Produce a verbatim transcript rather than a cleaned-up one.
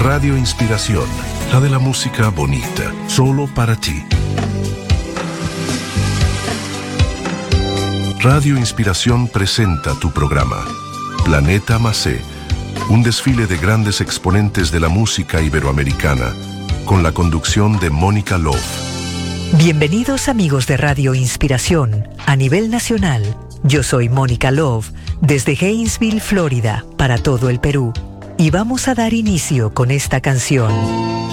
Radio Inspiración, la de la música bonita, solo para ti. Radio Inspiración presenta tu programa, Planeta Macé, un desfile de grandes exponentes de la música iberoamericana, con la conducción de Mónica Love. Bienvenidos amigos de Radio Inspiración a nivel nacional. Yo soy Mónica Love desde Gainesville, Florida, para todo el Perú. Y vamos a dar inicio con esta canción.